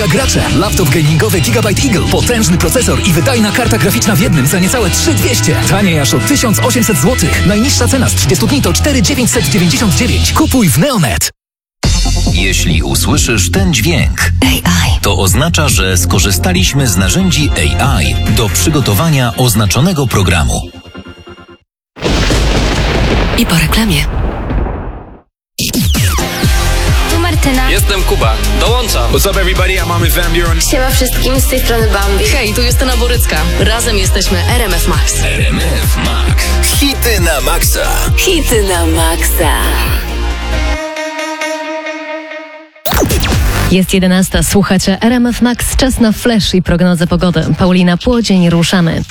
Gracze. Laptop gamingowy Gigabyte Eagle. Potężny procesor i wydajna karta graficzna w jednym za niecałe 3200. Taniej aż o 1800 zł. Najniższa cena z 30 dni to 4999. Kupuj w Neonet. Jeśli usłyszysz ten dźwięk, AI, to oznacza, że skorzystaliśmy z narzędzi AI do przygotowania oznaczonego programu. i po reklamie. Tu Martyna. Jestem Kuba. Dołączam. What's up everybody, I'm Armin van Buuren. Siema wszystkim, z tej strony Bambi. Hej, tu Justyna Borycka. Razem jesteśmy RMF Max. RMF Max. Hity na maksa. Hity na maksa. Jest 11, słuchacie RMF Max, czas na flash i prognozę pogody. Paulina Płodzień, ruszamy.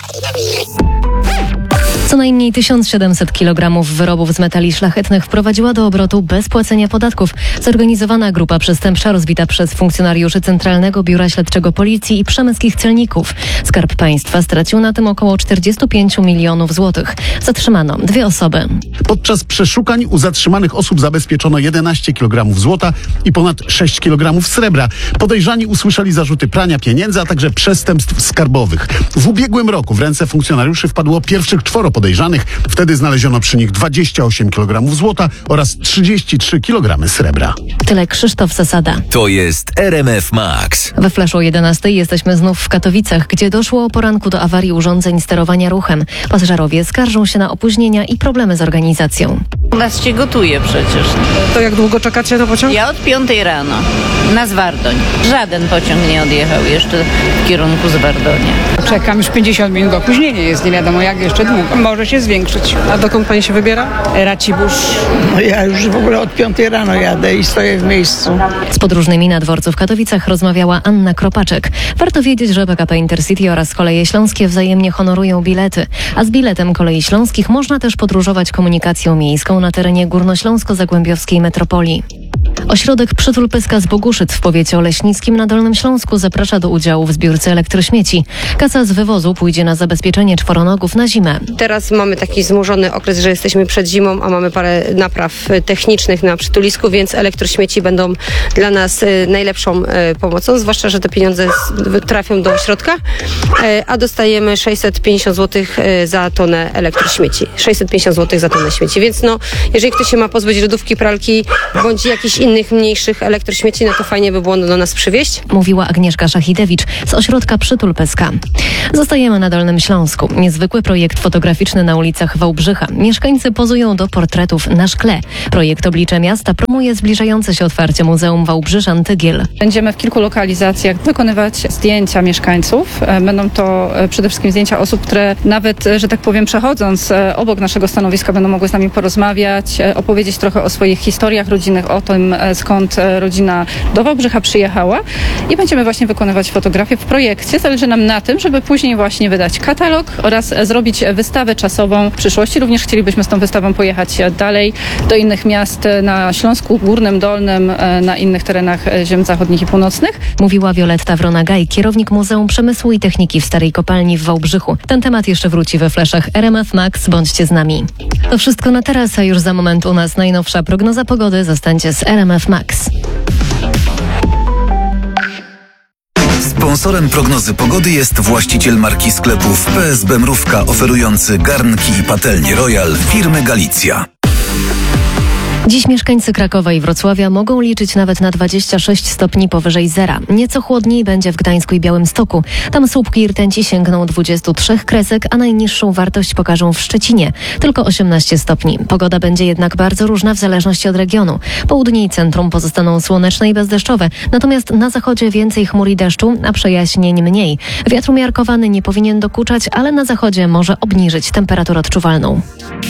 Co najmniej 1700 kg wyrobów z metali szlachetnych wprowadziła do obrotu bez płacenia podatków zorganizowana grupa przestępcza rozbita przez funkcjonariuszy Centralnego Biura Śledczego Policji i przemyckich celników. Skarb Państwa stracił na tym około 45 milionów złotych. Zatrzymano 2 osoby. Podczas przeszukań u zatrzymanych osób zabezpieczono 11 kg złota i ponad 6 kg srebra. Podejrzani usłyszeli zarzuty prania pieniędzy, a także przestępstw skarbowych. W ubiegłym roku w ręce funkcjonariuszy wpadło pierwszych 4 podejrzanych. Wtedy znaleziono przy nich 28 kg złota oraz 33 kg srebra. Tyle Krzysztof Zasada. To jest RMF Max. We flashu o 11 jesteśmy znów w Katowicach, gdzie doszło o poranku do awarii urządzeń sterowania ruchem. Pasażerowie skarżą się na opóźnienia i problemy z organizacją. U nas się gotuje przecież. To jak długo czekacie na pociąg? Ja od 5 rano na Zwardoń. Żaden pociąg nie odjechał jeszcze w kierunku Zwardonia. Czekam już 50 minut opóźnienie jest, nie wiadomo jak jeszcze długo. Może się zwiększyć. A dokąd pani się wybiera? Racibórz. No ja już w ogóle od 5 rano jadę i stoję w miejscu. Z podróżnymi na dworcu w Katowicach rozmawiała Anna Kropaczek. Warto wiedzieć, że PKP Intercity oraz Koleje Śląskie wzajemnie honorują bilety, a z biletem Kolei Śląskich można też podróżować komunikacją miejską na terenie górnośląsko-zagłębiowskiej metropolii. Ośrodek Przytul Pyska z Boguszyc w powiecie oleśnickim na Dolnym Śląsku zaprasza do udziału w zbiórce elektrośmieci. Kasa z wywozu pójdzie na zabezpieczenie czworonogów na zimę. Teraz mamy taki wzmożony okres, że jesteśmy przed zimą, a mamy parę napraw technicznych na przytulisku, więc elektrośmieci będą dla nas najlepszą pomocą, zwłaszcza, że te pieniądze trafią do ośrodka, a dostajemy 650 zł za tonę elektrośmieci. 650 zł za tonę śmieci, więc jeżeli ktoś się ma pozbyć lodówki, pralki, bądź jakichś innych mniejszych elektrośmieci, to fajnie by było do nas przywieźć. Mówiła Agnieszka Szachidewicz z ośrodka Przytul Pyska. Zostajemy na Dolnym Śląsku. Niezwykły projekt fotograficzny na ulicach Wałbrzycha. Mieszkańcy pozują do portretów na szkle. Projekt Oblicze Miasta promuje zbliżające się otwarcie Muzeum Wałbrzyszan Tygiel. Będziemy w kilku lokalizacjach wykonywać zdjęcia mieszkańców. Będą to przede wszystkim zdjęcia osób, które nawet, że tak powiem, przechodząc obok naszego stanowiska, będą mogły z nami porozmawiać, opowiedzieć trochę o swoich historiach rodzinnych, o tym, skąd rodzina do Wałbrzycha przyjechała, i będziemy właśnie wykonywać fotografię w projekcie. Zależy nam na tym, żeby później właśnie wydać katalog oraz zrobić wystawę czasową w przyszłości. Również chcielibyśmy z tą wystawą pojechać dalej do innych miast na Śląsku Górnym, Dolnym, na innych terenach ziem zachodnich i północnych. Mówiła Wioletta Wrona-Gaj, kierownik Muzeum Przemysłu i Techniki w Starej Kopalni w Wałbrzychu. Ten temat jeszcze wróci we flashach RMF Max. Bądźcie z nami. To wszystko na teraz, a już za moment u nas najnowsza prognoza pogody. Zostańcie z RMF Max. Sponsorem prognozy pogody jest właściciel marki sklepów PSB Mrówka, oferujący garnki i patelnie Royal firmy Galicja. Dziś mieszkańcy Krakowa i Wrocławia mogą liczyć nawet na 26 stopni powyżej zera. Nieco chłodniej będzie w Gdańsku i Białymstoku. Tam słupki i rtęci sięgną 23 kresek, a najniższą wartość pokażą w Szczecinie. Tylko 18 stopni. Pogoda będzie jednak bardzo różna w zależności od regionu. Południe i centrum pozostaną słoneczne i bezdeszczowe. Natomiast na zachodzie więcej chmur i deszczu, a przejaśnień mniej. Wiatr umiarkowany nie powinien dokuczać, ale na zachodzie może obniżyć temperaturę odczuwalną.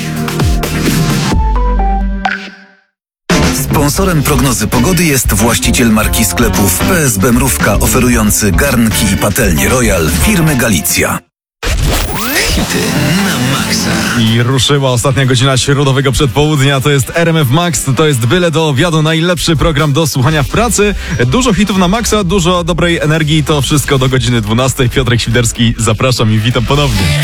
Sponsorem prognozy pogody jest właściciel marki sklepów PSB Mrówka, oferujący garnki i patelnie Royal firmy Galicja. Hity na maksa. I ruszyła ostatnia godzina środowego przedpołudnia. To jest RMF Max, to jest byle do obiadu najlepszy program do słuchania w pracy. Dużo hitów na maksa, dużo dobrej energii. To wszystko do godziny 12. Piotrek Świderski, zapraszam i witam ponownie.